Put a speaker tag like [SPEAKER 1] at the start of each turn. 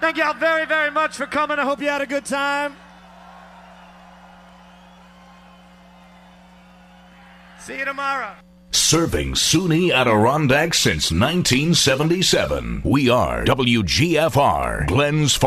[SPEAKER 1] Thank y'all very, very much for coming. I hope you had a good time. See you tomorrow.
[SPEAKER 2] Serving SUNY Adirondack since 1977. We are WGFR, Glens Falls.